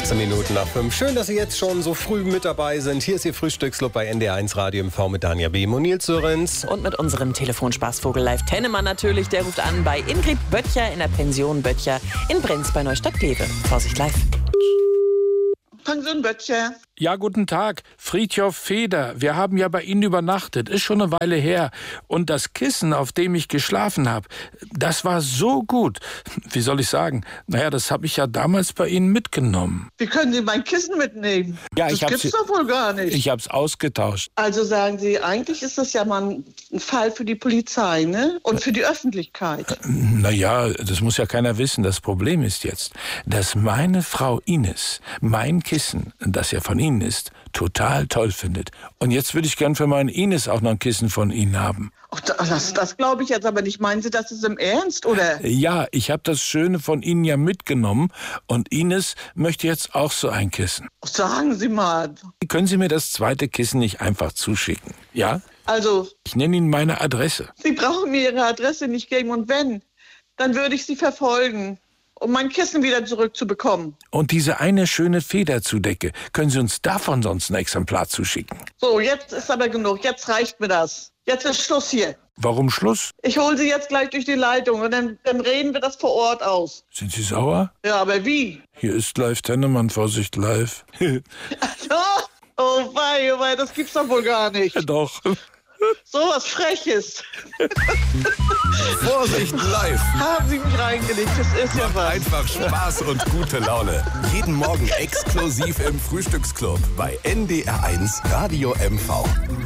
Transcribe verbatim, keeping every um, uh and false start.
achtzehn Minuten nach fünf. Schön, dass Sie jetzt schon so früh mit dabei sind. Hier ist Ihr Frühstücksclub bei N D R eins Radio M V mit Danja Behm und Nils Sörenz. Und mit unserem Telefonspaßvogel Live Tennemann natürlich. Der ruft an bei Ingrid Böttcher in der Pension Böttcher in Brenz bei Neustadt-Glewe. Vorsicht live. Pension Böttcher. Ja, guten Tag. Friedhof Feder. Wir haben ja bei Ihnen übernachtet. Ist schon eine Weile her. Und das Kissen, auf dem ich geschlafen habe, das war so gut. Wie soll ich sagen? Naja, das habe ich ja damals bei Ihnen mitgenommen. Wie können Sie mein Kissen mitnehmen? Ja, das ich hab's, gibt's doch wohl gar nicht. Ich habe es ausgetauscht. Also sagen Sie, eigentlich ist das ja mal ein Fall für die Polizei, ne? Und für die Öffentlichkeit. Naja, das muss ja keiner wissen. Das Problem ist jetzt, dass meine Frau Ines mein Kissen, das ja von Ihnen ist, total toll findet. Und jetzt würde ich gern für meinen Ines auch noch ein Kissen von Ihnen haben. Ach, das das glaube ich jetzt aber nicht. Meinen Sie, das ist im Ernst, oder? Ja, ich habe das Schöne von Ihnen ja mitgenommen und Ines möchte jetzt auch so ein Kissen. Ach, sagen Sie mal. Können Sie mir das zweite Kissen nicht einfach zuschicken? Ja? Also, Ich nenne Ihnen meine Adresse. Sie brauchen mir Ihre Adresse nicht geben. Und wenn, dann würde ich Sie verfolgen, um mein Kissen wieder zurückzubekommen. Und diese eine schöne Federzudecke, können Sie uns davon sonst ein Exemplar zuschicken? So, jetzt ist aber genug. Jetzt reicht mir das. Jetzt ist Schluss hier. Warum Schluss? Ich hole Sie jetzt gleich durch die Leitung und dann, dann reden wir das vor Ort aus. Sind Sie sauer? Ja, aber wie? Hier ist live Tennemann, Vorsicht live. Oh wei, oh wei, das gibt's doch wohl gar nicht. Doch. So was Freches. Vorsicht live. Haben Sie mich reingelegt, das ist ja was. Einfach Spaß und gute Laune. Jeden Morgen exklusiv im Frühstücksclub bei N D R eins Radio M V.